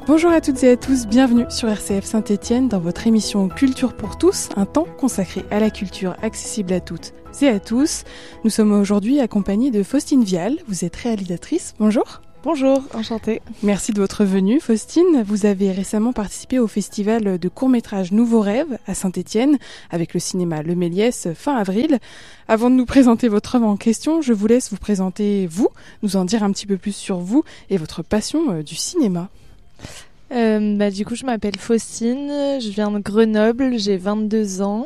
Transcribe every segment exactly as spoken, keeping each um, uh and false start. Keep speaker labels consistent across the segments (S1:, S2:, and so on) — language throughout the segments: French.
S1: Bonjour à toutes et à tous, bienvenue sur R C F Saint-Étienne dans votre émission Culture pour tous, un temps consacré à la culture accessible à toutes et à tous. Nous sommes aujourd'hui accompagnés de Faustine Vial, vous êtes réalisatrice, bonjour.
S2: Bonjour, enchantée.
S1: Merci de votre venue, Faustine. Vous avez récemment participé au festival de court-métrage Nouveaux Rêves à Saint-Étienne avec le cinéma Le Méliès fin avril. Avant de nous présenter votre œuvre en question, je vous laisse vous présenter vous, nous en dire un petit peu plus sur vous et votre passion euh, du cinéma.
S2: Euh, bah, du coup, je m'appelle Faustine, je viens de Grenoble, j'ai vingt-deux ans.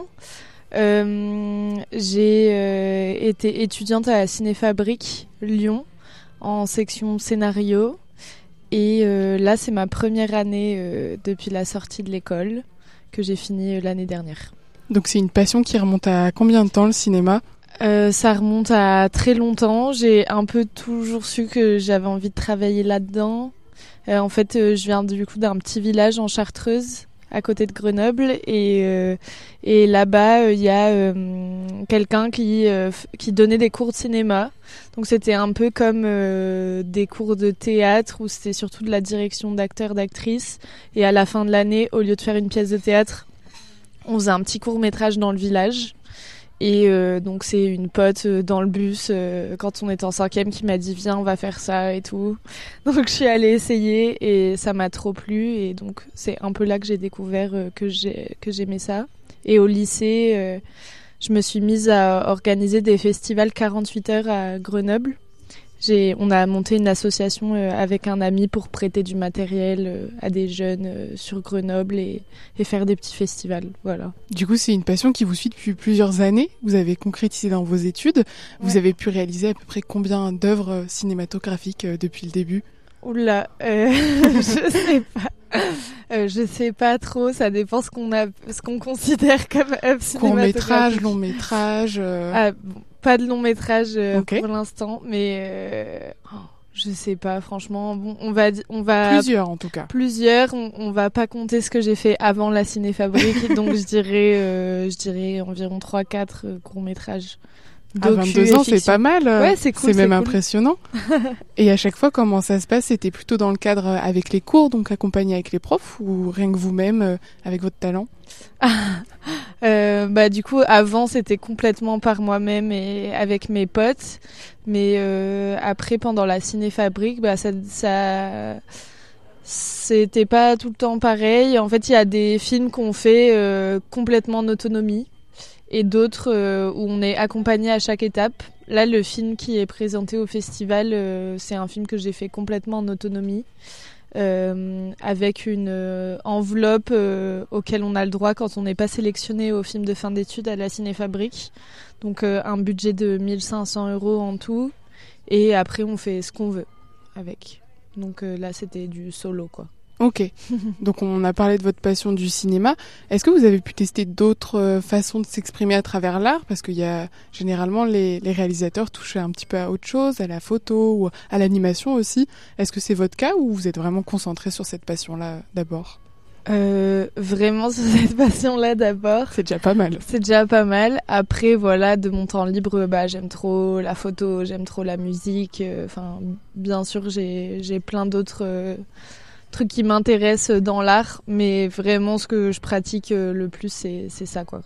S2: Euh, j'ai euh, été étudiante à la Cinéfabrique Lyon en section scénario et euh, là c'est ma première année euh, depuis la sortie de l'école que j'ai fini euh, l'année dernière.
S1: Donc c'est une passion qui remonte à combien de temps, le cinéma ?
S2: euh, Ça remonte à très longtemps, j'ai un peu toujours su que j'avais envie de travailler là-dedans. Euh, en fait euh, je viens du coup d'un petit village en Chartreuse à côté de Grenoble et euh, et là-bas il euh, y a euh, quelqu'un qui euh, qui donnait des cours de cinéma. Donc c'était un peu comme euh, des cours de théâtre où c'était surtout de la direction d'acteurs, d'actrices, et à la fin de l'année, au lieu de faire une pièce de théâtre, on faisait un petit court-métrage dans le village. Et euh, donc c'est une pote euh, dans le bus euh, quand on était en cinquième qui m'a dit viens on va faire ça et tout. Donc je suis allée essayer et ça m'a trop plu et donc c'est un peu là que j'ai découvert euh, que j'ai que j'aimais ça. Et au lycée euh, je me suis mise à organiser des festivals quarante-huit heures à Grenoble. J'ai, on a monté une association euh, avec un ami pour prêter du matériel euh, à des jeunes euh, sur Grenoble et, et faire des petits festivals. Voilà.
S1: Du coup, c'est une passion qui vous suit depuis plusieurs années. Vous avez concrétisé dans vos études. Ouais. Vous avez pu réaliser à peu près combien d'œuvres cinématographiques euh, depuis le début ?
S2: Oula, euh, je sais pas. Euh, je sais pas trop. Ça dépend ce qu'on a, ce qu'on considère comme œuvre cinématographique.
S1: Court métrage, long métrage. Euh...
S2: Ah, bon, pas de long métrage euh,
S1: okay.
S2: pour l'instant, mais euh, oh, je sais pas. Franchement, bon, on va, on va
S1: plusieurs en tout cas.
S2: Plusieurs. On, on va pas compter ce que j'ai fait avant la Cinéfabrique, donc je dirais, euh, je dirais environ trois quatre euh, courts métrages.
S1: À vingt-deux ans, c'est pas mal.
S2: Ouais, c'est cool.
S1: C'est même
S2: c'est cool.
S1: impressionnant. Et à chaque fois, comment ça se passe ? C'était plutôt dans le cadre avec les cours, donc accompagné avec les profs, ou rien que vous-même, avec votre talent ?
S2: euh, Bah du coup, avant, c'était complètement par moi-même et avec mes potes. Mais euh, après, pendant la Cinéfabrique, bah ça, ça, c'était pas tout le temps pareil. En fait, il y a des films qu'on fait euh, complètement en autonomie. Et d'autres euh, où on est accompagné à chaque étape. Là, le film qui est présenté au festival, euh, c'est un film que j'ai fait complètement en autonomie, euh, avec une euh, enveloppe euh, auquel on a le droit quand on n'est pas sélectionné au film de fin d'études à la Cinéfabrique. Donc euh, un budget de mille cinq cents euros en tout. Et après, on fait ce qu'on veut avec. Donc euh, là, c'était du solo, quoi.
S1: Ok, donc on a parlé de votre passion du cinéma. Est-ce que vous avez pu tester d'autres euh, façons de s'exprimer à travers l'art ? Parce qu'il y a généralement les, les réalisateurs touchent un petit peu à autre chose, à la photo ou à l'animation aussi. Est-ce que c'est votre cas ou vous êtes vraiment concentré sur cette passion-là d'abord ?
S2: Euh, vraiment sur cette passion-là d'abord.
S1: C'est déjà pas mal.
S2: C'est déjà pas mal. Après, voilà, de mon temps libre, bah j'aime trop la photo, j'aime trop la musique. Enfin, euh, bien sûr, j'ai j'ai plein d'autres euh, trucs qui m'intéressent dans l'art, mais vraiment ce que je pratique le plus, c'est c'est ça, quoi.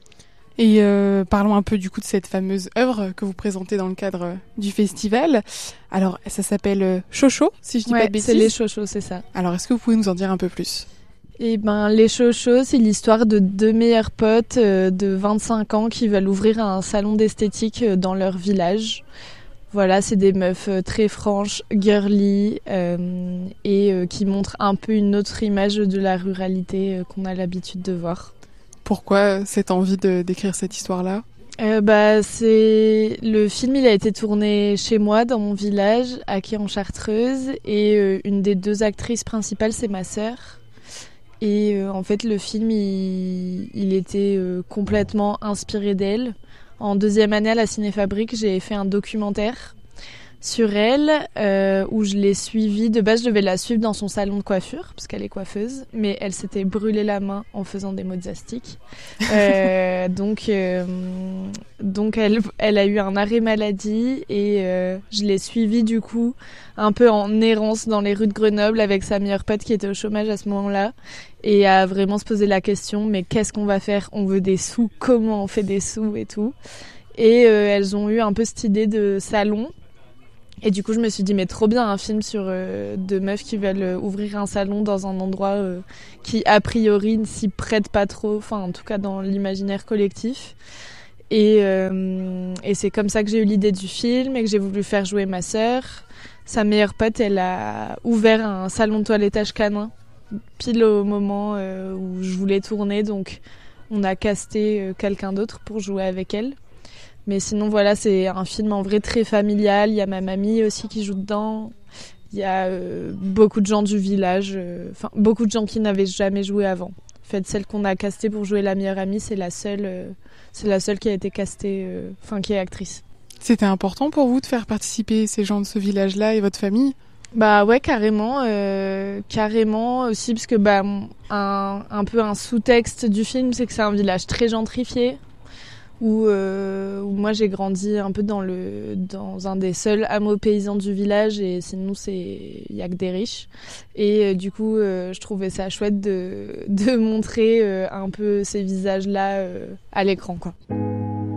S1: Et euh, parlons un peu du coup de cette fameuse œuvre que vous présentez dans le cadre du festival. Alors, ça s'appelle Chocho, si je dis
S2: ouais,
S1: pas de bêtises.
S2: C'est les Chochos, c'est ça.
S1: Alors, est-ce que vous pouvez nous en dire un peu plus ?
S2: Eh ben, les Chochos, c'est l'histoire de deux meilleurs potes euh, de vingt-cinq ans qui veulent ouvrir un salon d'esthétique dans leur village. Voilà, c'est des meufs très franches, girly, euh, et euh, qui montrent un peu une autre image de la ruralité euh, qu'on a l'habitude de voir.
S1: Pourquoi cette envie de d'écrire cette histoire-là ?
S2: euh, bah, c'est le film, il a été tourné chez moi, dans mon village, à Quai en Chartreuse, et euh, une des deux actrices principales, c'est ma sœur. Et euh, en fait, le film, il, il était euh, complètement inspiré d'elle. En deuxième année à la Cinéfabrique, j'ai fait un documentaire sur elle, euh, où je l'ai suivie. De base, je devais la suivre dans son salon de coiffure, parce qu'elle est coiffeuse, mais elle s'était brûlée la main en faisant des mozastiques. Euh, donc, euh, donc elle, elle a eu un arrêt maladie et euh, je l'ai suivie du coup un peu en errance dans les rues de Grenoble avec sa meilleure pote qui était au chômage à ce moment-là et à vraiment se poser la question, mais qu'est-ce qu'on va faire ? On veut des sous, comment on fait des sous et tout. Et euh, elles ont eu un peu cette idée de salon. Et du coup, je me suis dit, mais trop bien, un film sur euh, deux meufs qui veulent euh, ouvrir un salon dans un endroit euh, qui, a priori, ne s'y prête pas trop, enfin, en tout cas, dans l'imaginaire collectif. Et, euh, et c'est comme ça que j'ai eu l'idée du film et que j'ai voulu faire jouer ma sœur. Sa meilleure pote, elle a ouvert un salon de toilettage canin, pile au moment euh, où je voulais tourner, donc on a casté euh, quelqu'un d'autre pour jouer avec elle. Mais sinon, voilà, c'est un film en vrai très familial. Il y a ma mamie aussi qui joue dedans. Il y a euh, beaucoup de gens du village, enfin euh, beaucoup de gens qui n'avaient jamais joué avant. En fait, celle qu'on a castée pour jouer la meilleure amie, c'est la seule, euh, c'est la seule qui a été castée, enfin euh, qui est actrice.
S1: C'était important pour vous de faire participer ces gens de ce village-là et votre famille ?
S2: Bah ouais, carrément, euh, carrément aussi parce que bah un, un peu un sous-texte du film, c'est que c'est un village très gentrifié. Où, euh, où moi j'ai grandi un peu dans, le, dans un des seuls hameaux paysans du village et sinon il n'y a que des riches. Et euh, du coup euh, je trouvais ça chouette de, de montrer euh, un peu ces visages-là euh, à l'écran, quoi.